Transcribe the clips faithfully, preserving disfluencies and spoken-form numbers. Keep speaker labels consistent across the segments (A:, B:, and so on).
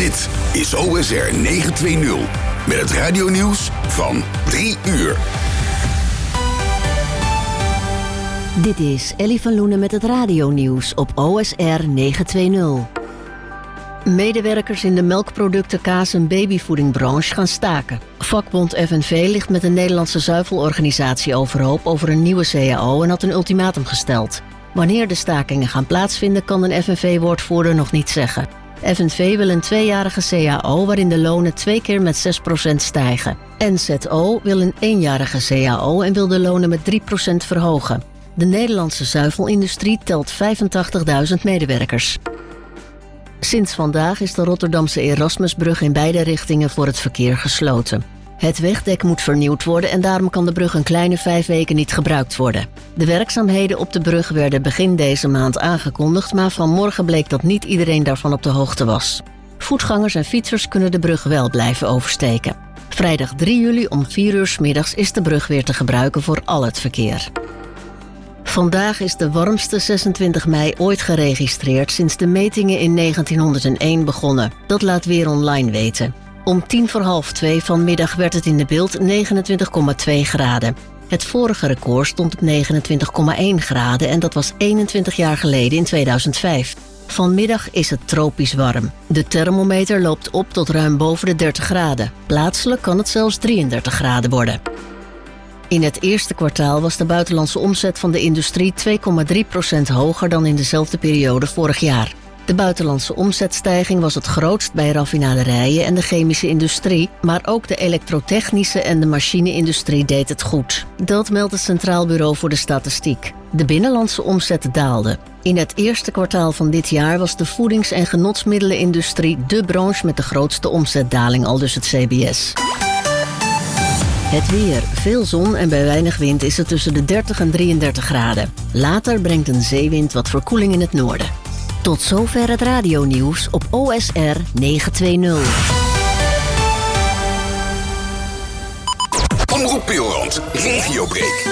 A: Dit is O S R negenhonderdtwintig met het radionieuws van drie uur.
B: Dit is Ellie van Loenen met het radionieuws op O S R negenhonderdtwintig. Medewerkers in de melkproducten, kaas- en babyvoedingbranche gaan staken. Vakbond F N V ligt met de Nederlandse zuivelorganisatie overhoop over een nieuwe C A O en had een ultimatum gesteld. Wanneer de stakingen gaan plaatsvinden kan een F N V-woordvoerder nog niet zeggen. F N V wil een tweejarige C A O waarin de lonen twee keer met zes procent stijgen. N Z O wil een eenjarige C A O en wil de lonen met drie procent verhogen. De Nederlandse zuivelindustrie telt vijfentachtigduizend medewerkers. Sinds vandaag is de Rotterdamse Erasmusbrug in beide richtingen voor het verkeer gesloten. Het wegdek moet vernieuwd worden en daarom kan de brug een kleine vijf weken niet gebruikt worden. De werkzaamheden op de brug werden begin deze maand aangekondigd, maar vanmorgen bleek dat niet iedereen daarvan op de hoogte was. Voetgangers en fietsers kunnen de brug wel blijven oversteken. Vrijdag drie juli om vier uur 's middags is de brug weer te gebruiken voor al het verkeer. Vandaag is de warmste zesentwintig mei ooit geregistreerd sinds de metingen in negentienhonderdéén begonnen. Dat laat Weer Online weten. Om tien voor half twee vanmiddag werd het in de Bilt negenentwintig komma twee graden. Het vorige record stond op negenentwintig komma één graden en dat was eenentwintig jaar geleden in tweeduizend vijf. Vanmiddag is het tropisch warm. De thermometer loopt op tot ruim boven de dertig graden. Plaatselijk kan het zelfs drieëndertig graden worden. In het eerste kwartaal was de buitenlandse omzet van de industrie twee komma drie procent hoger dan in dezelfde periode vorig jaar. De buitenlandse omzetstijging was het grootst bij raffinaderijen en de chemische industrie, maar ook de elektrotechnische en de machine-industrie deed het goed. Dat meldt het Centraal Bureau voor de Statistiek. De binnenlandse omzet daalde. In het eerste kwartaal van dit jaar was de voedings- en genotsmiddelenindustrie de branche met de grootste omzetdaling, aldus het C B S. Het weer. Veel zon en bij weinig wind is het tussen de dertig en drieëndertig graden. Later brengt een zeewind wat verkoeling in het noorden. Tot zover het radionieuws op O S R negenhonderdtwintig.
A: Omroep Pilrand, Regiobreak.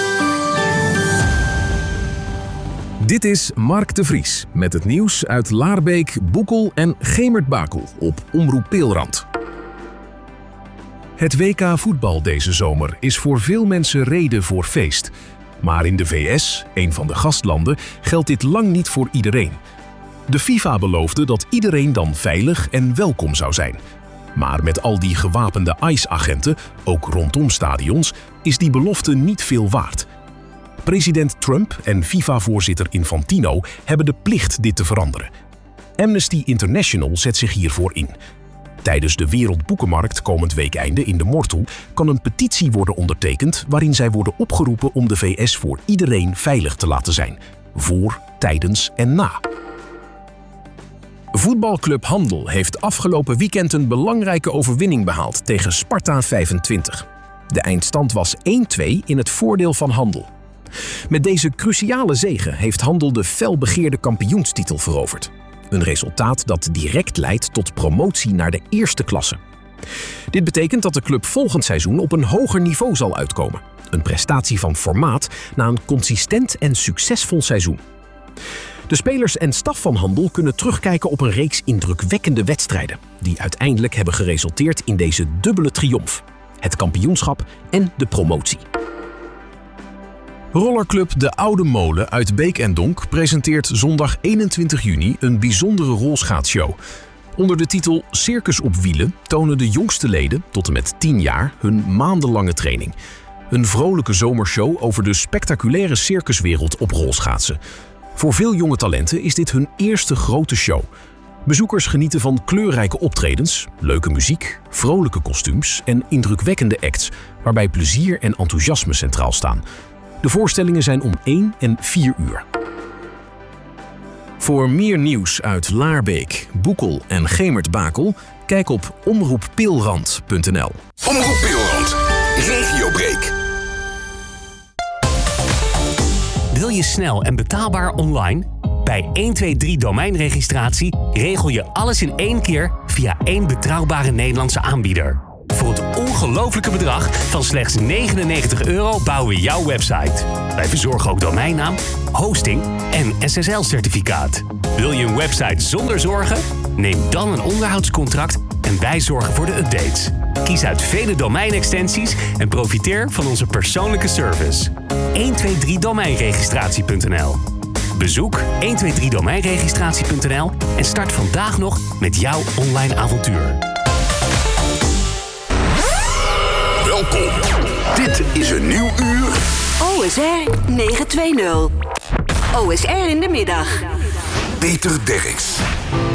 C: Dit is Mark de Vries met het nieuws uit Laarbeek, Boekel en Gemert-Bakel op Omroep Pilrand. Het W K voetbal deze zomer is voor veel mensen reden voor feest. Maar in de V S, een van de gastlanden, geldt dit lang niet voor iedereen. De FIFA beloofde dat iedereen dan veilig en welkom zou zijn. Maar met al die gewapende ICE-agenten, ook rondom stadions, is die belofte niet veel waard. President Trump en FIFA-voorzitter Infantino hebben de plicht dit te veranderen. Amnesty International zet zich hiervoor in. Tijdens de Wereldboekenmarkt komend weekeinde in de Mortel kan een petitie worden ondertekend waarin zij worden opgeroepen om de V S voor iedereen veilig te laten zijn. Voor, tijdens en na. Voetbalclub Handel heeft afgelopen weekend een belangrijke overwinning behaald tegen Sparta vijfentwintig. De eindstand was één twee in het voordeel van Handel. Met deze cruciale zege heeft Handel de felbegeerde kampioenstitel veroverd. Een resultaat dat direct leidt tot promotie naar de eerste klasse. Dit betekent dat de club volgend seizoen op een hoger niveau zal uitkomen. Een prestatie van formaat na een consistent en succesvol seizoen. De spelers en staf van Handel kunnen terugkijken op een reeks indrukwekkende wedstrijden, die uiteindelijk hebben geresulteerd in deze dubbele triomf: het kampioenschap en de promotie. Rollerclub De Oude Molen uit Beek en Donk presenteert zondag eenentwintig juni een bijzondere rolschaatsshow. Onder de titel Circus op wielen tonen de jongste leden, tot en met tien jaar, hun maandenlange training. Een vrolijke zomershow over de spectaculaire circuswereld op rolschaatsen. Voor veel jonge talenten is dit hun eerste grote show. Bezoekers genieten van kleurrijke optredens, leuke muziek, vrolijke kostuums en indrukwekkende acts, waarbij plezier en enthousiasme centraal staan. De voorstellingen zijn om één en vier uur. Voor meer nieuws uit Laarbeek, Boekel en Gemert-Bakel, kijk op omroep pilrand punt n l.
A: Omroep Pilrand, Regiobreak.
D: Wil je snel en betaalbaar online? Bij honderdtwintig domeinregistratie regel je alles in één keer via één betrouwbare Nederlandse aanbieder. Voor het ongelofelijke bedrag van slechts negenennegentig euro bouwen we jouw website. Wij verzorgen ook domeinnaam, hosting en S S L-certificaat. Wil je een website zonder zorgen? Neem dan een onderhoudscontract en wij zorgen voor de updates. Kies uit vele domeinextensies en profiteer van onze persoonlijke service. honderdtweeëntwintig domeinregistratie punt n l. Bezoek honderdtweeëntwintig domeinregistratie punt n l en start vandaag nog met jouw online avontuur.
A: Welkom. Dit is een nieuw uur.
E: O S R negenhonderdtwintig. O S R in de middag.
A: Peter Derks.